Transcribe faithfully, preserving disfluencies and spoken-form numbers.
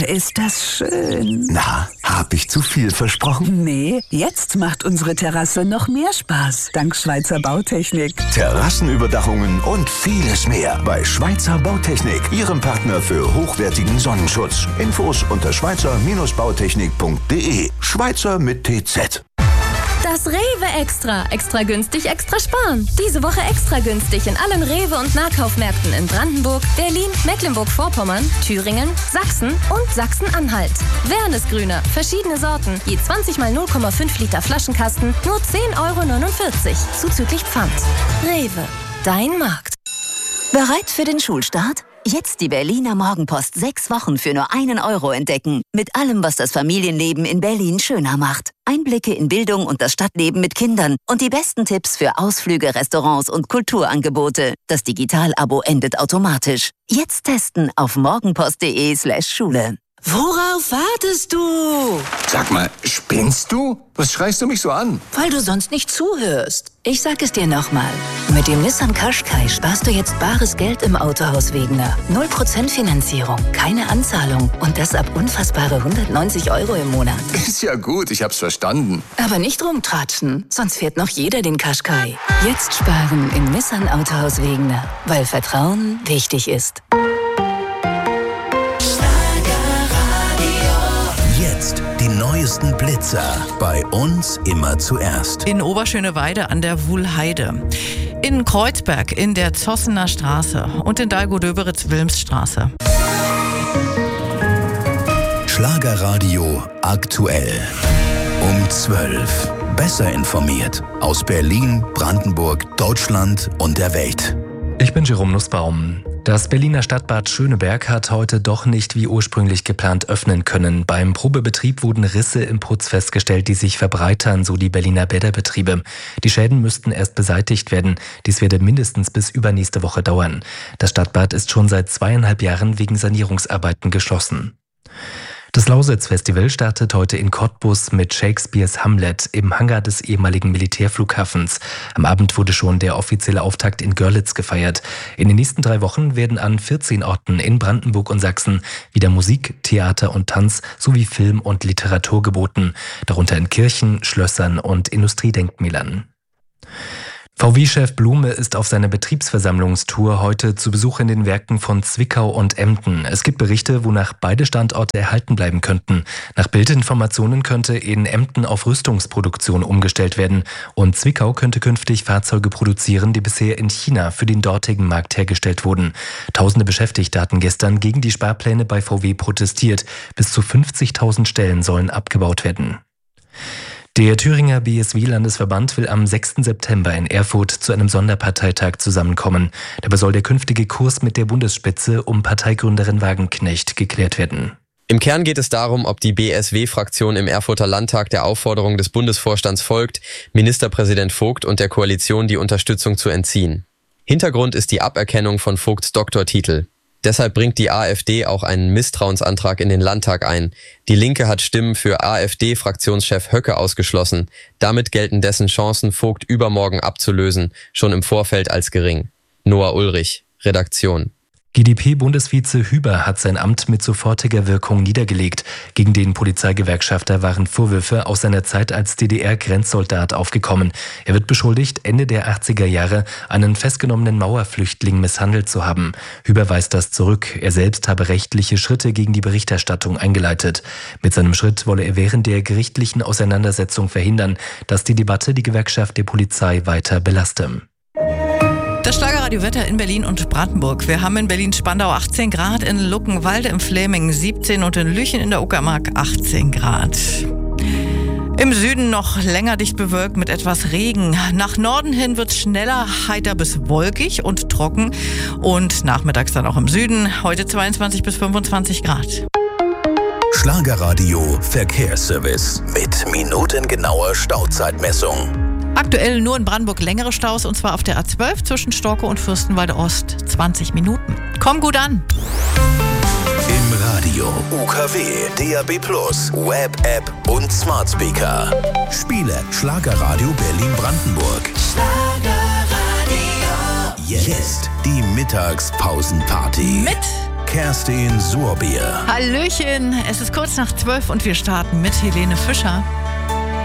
ist das schön. Na, hab ich zu viel versprochen? Nee, jetzt macht unsere Terrasse noch mehr Spaß, dank Schweizer Bautechnik. Terrassenüberdachungen und vieles mehr bei Schweizer Bautechnik, Ihrem Partner für hochwertigen Sonnenschutz. Infos unter schweizer bautechnik punkt de. Schweizer mit T Z. Das Rewe Extra. Extra günstig, extra sparen. Diese Woche extra günstig in allen Rewe- und Nahkaufmärkten in Brandenburg, Berlin, Mecklenburg-Vorpommern, Thüringen, Sachsen und Sachsen-Anhalt. Wernesgrüner, verschiedene Sorten, je zwanzig mal null Komma fünf Liter Flaschenkasten, nur zehn Euro neunundvierzig, zuzüglich Pfand. Rewe, dein Markt. Bereit für den Schulstart? Jetzt die Berliner Morgenpost sechs Wochen für nur einen Euro entdecken. Mit allem, was das Familienleben in Berlin schöner macht. Einblicke in Bildung und das Stadtleben mit Kindern und die besten Tipps für Ausflüge, Restaurants und Kulturangebote. Das Digital-Abo endet automatisch. Jetzt testen auf morgenpost.de slash Schule. Worauf wartest du? Sag mal, spinnst du? Was schreist du mich so an? Weil du sonst nicht zuhörst. Ich sag es dir nochmal. Mit dem Nissan Qashqai sparst du jetzt bares Geld im Autohaus Wegener. null Prozent Finanzierung, keine Anzahlung und das ab unfassbare hundertneunzig Euro im Monat. Ist ja gut, ich hab's verstanden. Aber nicht rumtratschen, sonst fährt noch jeder den Qashqai. Jetzt sparen im Nissan Autohaus Wegener, weil Vertrauen wichtig ist. Jetzt die neuesten Blitzer. Bei uns immer zuerst. In Oberschöneweide an der Wuhlheide, in Kreuzberg in der Zossener Straße und in Dahlgow-Döberitz-Wilmsstraße. Schlagerradio aktuell. Um zwölf. Besser informiert. Aus Berlin, Brandenburg, Deutschland und der Welt. Ich bin Jerome Nussbaum. Das Berliner Stadtbad Schöneberg hat heute doch nicht wie ursprünglich geplant öffnen können. Beim Probebetrieb wurden Risse im Putz festgestellt, die sich verbreitern, so die Berliner Bäderbetriebe. Die Schäden müssten erst beseitigt werden. Dies werde mindestens bis übernächste Woche dauern. Das Stadtbad ist schon seit zweieinhalb Jahren wegen Sanierungsarbeiten geschlossen. Das Lausitz-Festival startet heute in Cottbus mit Shakespeares Hamlet im Hangar des ehemaligen Militärflughafens. Am Abend wurde schon der offizielle Auftakt in Görlitz gefeiert. In den nächsten drei Wochen werden an vierzehn Orten in Brandenburg und Sachsen wieder Musik, Theater und Tanz sowie Film und Literatur geboten, darunter in Kirchen, Schlössern und Industriedenkmälern. V W-Chef Blume ist auf seiner Betriebsversammlungstour heute zu Besuch in den Werken von Zwickau und Emden. Es gibt Berichte, wonach beide Standorte erhalten bleiben könnten. Nach Bildinformationen könnte in Emden auf Rüstungsproduktion umgestellt werden und Zwickau könnte künftig Fahrzeuge produzieren, die bisher in China für den dortigen Markt hergestellt wurden. Tausende Beschäftigte hatten gestern gegen die Sparpläne bei V W protestiert. Bis zu fünfzigtausend Stellen sollen abgebaut werden. Der Thüringer B S W-Landesverband will am sechsten September in Erfurt zu einem Sonderparteitag zusammenkommen. Dabei soll der künftige Kurs mit der Bundesspitze um Parteigründerin Wagenknecht geklärt werden. Im Kern geht es darum, ob die B S W-Fraktion im Erfurter Landtag der Aufforderung des Bundesvorstands folgt, Ministerpräsident Vogt und der Koalition die Unterstützung zu entziehen. Hintergrund ist die Aberkennung von Vogts Doktortitel. Deshalb bringt die AfD auch einen Misstrauensantrag in den Landtag ein. Die Linke hat Stimmen für AfD-Fraktionschef Höcke ausgeschlossen. Damit gelten dessen Chancen, Vogt übermorgen abzulösen, schon im Vorfeld als gering. Noah Ulrich, Redaktion. G d P-Bundesvize Hüber hat sein Amt mit sofortiger Wirkung niedergelegt. Gegen den Polizeigewerkschafter waren Vorwürfe aus seiner Zeit als D D R-Grenzsoldat aufgekommen. Er wird beschuldigt, Ende der achtziger Jahre einen festgenommenen Mauerflüchtling misshandelt zu haben. Hüber weist das zurück. Er selbst habe rechtliche Schritte gegen die Berichterstattung eingeleitet. Mit seinem Schritt wolle er während der gerichtlichen Auseinandersetzung verhindern, dass die Debatte die Gewerkschaft der Polizei weiter belaste. Das Schlagerradio-Wetter in Berlin und Brandenburg. Wir haben in Berlin-Spandau achtzehn Grad, in Luckenwalde im Fläming siebzehn und in Lüchen in der Uckermark achtzehn Grad. Im Süden noch länger dicht bewölkt mit etwas Regen. Nach Norden hin wird es schneller heiter bis wolkig und trocken. Und nachmittags dann auch im Süden. Heute zweiundzwanzig bis fünfundzwanzig Grad. Schlagerradio Verkehrsservice mit minutengenauer Stauzeitmessung. Aktuell nur in Brandenburg längere Staus, und zwar auf der A zwölf zwischen Storkow und Fürstenwalde Ost. zwanzig Minuten. Komm gut an. Im Radio, U K W, D A B plus, Web, App und Smart Speaker. Spiele Schlagerradio Berlin-Brandenburg. Schlagerradio. Jetzt die Mittagspausenparty. Mit Kerstin Sorbier. Hallöchen, es ist kurz nach zwölf und wir starten mit Helene Fischer.